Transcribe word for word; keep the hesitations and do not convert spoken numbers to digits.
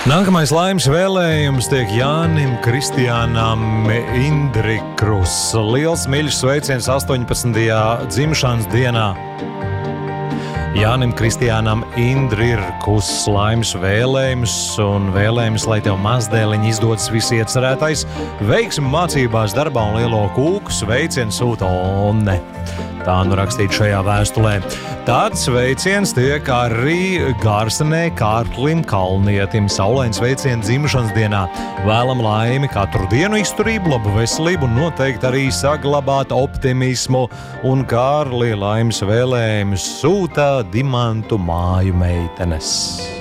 Nākamais laimes vēlējums tiek Jānim Kristiānam Indrikrus. Liels mīļš sveiciens astoņpadsmitajā dzimšanas dienā. Jānim Kristiānam Indrikrus laimes vēlējums un vēlējums, lai tev mazdēliņi izdodas visi iecerētais, veiksmi mācībās, darbā un lielo kūku sveicienu sūta Onne. Tā nu rakstīt šajā vēstulē. Tāds sveiciens tiek arī Gārsenē Kārklim Kalnietim. Saulains sveiciens dzimšanas dienā. Vēlam laimi katru dienu, izturību, labu veselību un noteikti arī saglabāt optimismu. Un Kārli laimes vēlējumus sūta Dimantu māju meitenes.